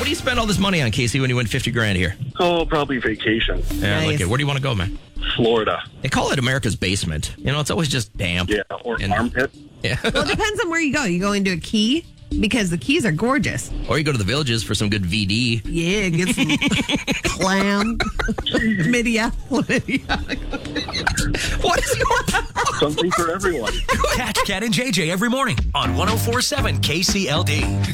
What do you spend all this money on, Casey, when you win 50 grand here? Oh, probably vacation. Yeah, I like Nice. it. Where do you want to go, man? Florida. They call it America's basement. You know, it's always just damp. Yeah, or And- armpit. Yeah. Well, it depends on where you go. You go into a key because the keys are gorgeous. Or you go to the Villages for some good VD. Yeah, get some clam. Midia. What is your... Something for everyone. Catch Cat and JJ every morning on 104.7 KCLD.